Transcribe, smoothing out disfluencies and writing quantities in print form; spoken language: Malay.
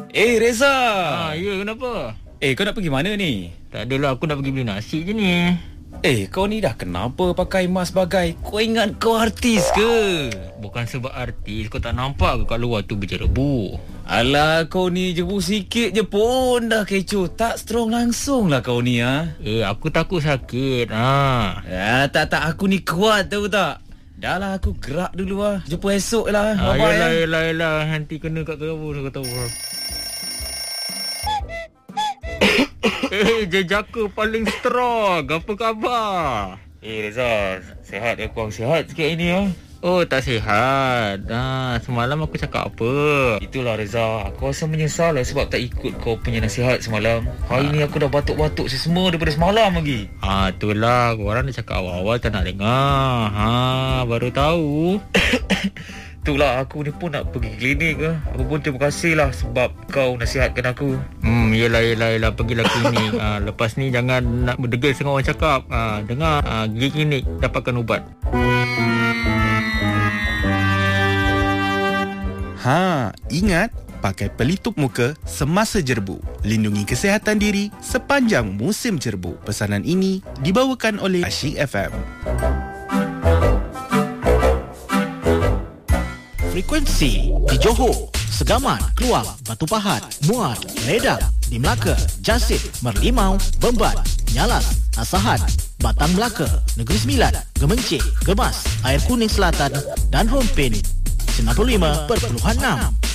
Reza. Ya, kenapa? Kau nak pergi mana ni? Tak adalah, aku nak pergi beli nasi je ni. Kau ni dah kenapa pakai mask bagai? Kau ingat kau artis ke? Bukan sebab artis, kau tak nampak ke kat luar tu berjerebu? Alah, kau ni jebu sikit je pun dah kecoh. Tak strong langsung lah kau ni, ha? Aku takut sakit, Tak, aku ni kuat tahu tak? Dah lah, aku gerak dulu lah. Jumpa esok lah. Bye-bye. Yelah, nanti kena kat kau tahu. Jejaka paling strong. Apa khabar? Reza, sihat ya? Kurang sihat sikit ini ya? Oh, tak sihat. Semalam aku cakap apa? Itulah Reza, aku rasa menyesal lah sebab tak ikut kau punya nasihat semalam. Hari ni aku dah batuk-batuk semua daripada semalam lagi. Itulah, korang dah cakap awal-awal tak nak dengar. Baru tahu. Itulah, aku ni pun nak pergi klinik ke. Aku pun terima kasih lah sebab kau nasihatkan aku. Yelah, pergilah klinik. Lepas ni jangan nak berdegil dengan orang cakap. Dengar, pergi klinik, dapatkan ubat. Ingat, pakai pelitup muka semasa jerbu. Lindungi kesihatan diri sepanjang musim jerbu. Pesanan ini dibawakan oleh Asyik FM. Frekuensi di Johor, Segamat, Keluang, Batu Pahat, Muar, Ledak, di Melaka, Jasip, Merlimau, Bemban, Nyalas, Asahan, Batang Melaka, Negeri Sembilan, Gemencik, Gemas, Air Kuning Selatan dan Rompin 95.6.